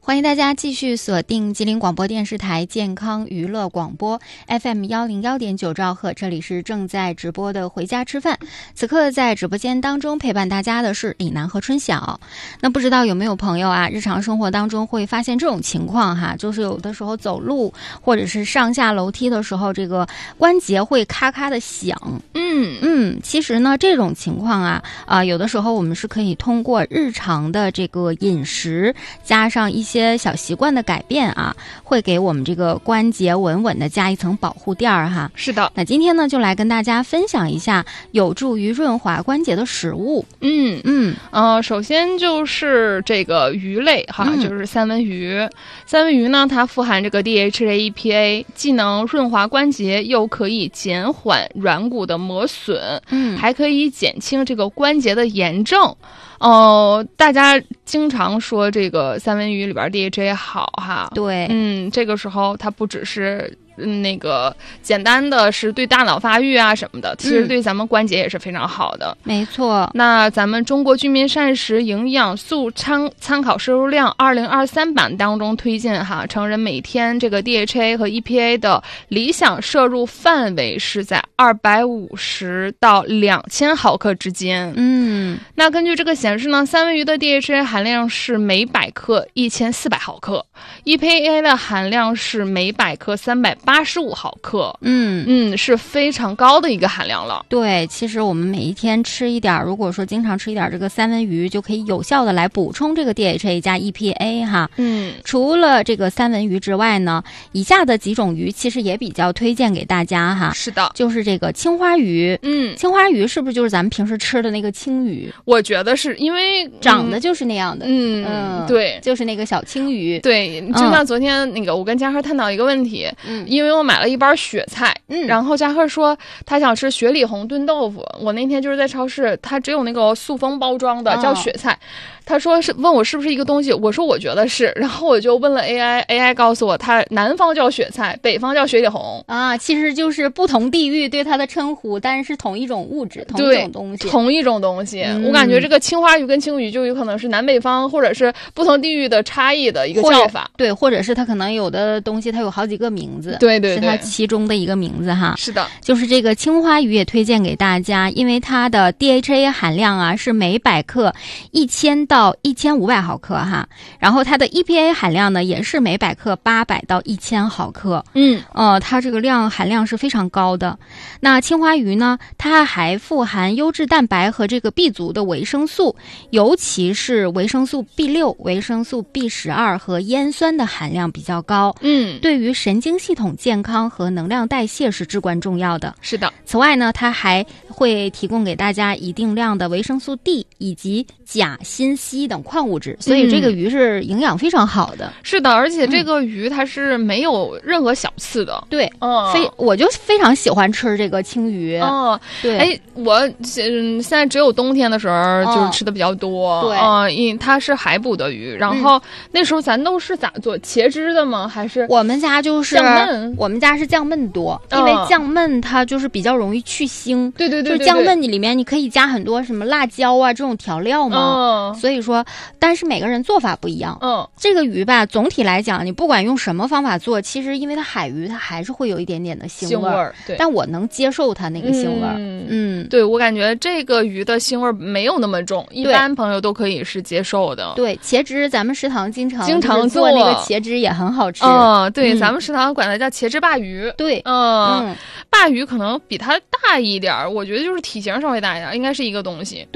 欢迎大家继续锁定吉林广播电视台健康娱乐广播 FM101.9兆赫，这里是正在直播的回家吃饭。此刻在直播间当中陪伴大家的是李楠和春晓。那不知道有没有朋友啊，日常生活当中会发现这种情况哈，就是有的时候走路或者是上下楼梯的时候，这个关节会咔咔的响。其实呢，这种情况啊，有的时候我们是可以通过日常的这个饮食加上一些小习惯的改变啊，会给我们这个关节稳稳的加一层保护垫儿哈。 是的， 那今天呢，就来跟大家分享一下有助于润滑关节的食物。 首先就是这个鱼类哈，就是三文鱼。三文鱼呢，它富含这个 DHA、EPA， 既能润滑关节，又可以减缓软骨的磨损，还可以减轻这个关节的炎症。大家经常说这个三文鱼里边 DHA 好哈， 对， 这个时候它不只是那个简单的是对大脑发育啊什么的，其实对咱们关节也是非常好的。 没错。 那咱们中国居民膳食营养素参考摄入量2023版当中推荐哈，成人每天这个 DHA 和 EPA 的理想摄入范围是在250到2000毫克之间。那根据这个显示呢，三文鱼的 DHA 含量是每百克1400毫克，EPA 的含量是每百克385毫克，是非常高的一个含量了。 对，其实我们每一天吃一点，如果说经常吃一点这个三文鱼，就可以有效的来补充这个 DHA 加 EPA 哈。除了这个三文鱼之外呢，以下的几种鱼其实也比较推荐给大家哈。 是的， 就是这个青花鱼。青花鱼是不是就是咱们平时吃的那个青鱼？ 我觉得是因为长得就是那样的。 对， 就是那个小青鱼。 对，就像昨天那个我跟嘉禾探讨一个问题，因为我买了一包雪菜，然后嘉禾说他想吃雪里红炖豆腐，我那天就是在超市，它只有那个塑封包装的叫雪菜，他说是问我是不是一个东西，我说我觉得是，然后我就问了 AI 告诉我它南方叫雪菜，北方叫雪里红啊，其实就是不同地域对它的称呼，但是同一种物质，同一种东西， 同一种东西。我感觉这个青花鱼跟青鱼就有可能是南北方或者是不同地域的差异的一个叫法， 对，或者是它可能有的东西它有好几个名字， 对， 是它其中的一个名字哈。 是的， 就是这个青花鱼也推荐给大家，因为它的 DHA 含量啊是每百克1000到1500毫克哈，然后它的 EPA 含量呢也是每百克800到1000毫克。它这个含量是非常高的。那青花鱼呢，它还富含优质蛋白和这个 B 族的维生素，尤其是维生素 B6、维生素 B12和烟酸的含量比较高。对于神经系统健康和能量代谢是至关重要的。 是的。 此外呢，它还会提供给大家一定量的维生素 D 以及钾、锌、硒等矿物质，所以这个鱼是营养非常好的。 是的，而且这个鱼它是没有任何小刺的。 对，我就非常喜欢吃这个青鱼。对， 我现在只有冬天的时候就是吃的比较多。 对， 因为它是海捕的鱼，然后那时候咱都是咋做？茄汁的吗？还是我们家就是酱焖？ 我们家是酱焖多，因为酱焖它就是比较容易去腥。 对， 就是酱焖里面你可以加很多什么辣椒啊这种调料嘛。所以说，但是每个人做法不一样。这个鱼吧，总体来讲，你不管用什么方法做，其实因为它海鱼，它还是会有一点点的腥味儿。 对， 但我能接受它那个腥味儿。 对，我感觉这个鱼的腥味儿没有那么重，一般朋友都可以是接受的。 对，茄汁咱们食堂经常做那个茄汁也很好吃。 对，咱们食堂管它叫茄汁鲅鱼。 对， 鲅鱼可能比它大一点，我觉得就是体型稍微大一点，应该是一个东西。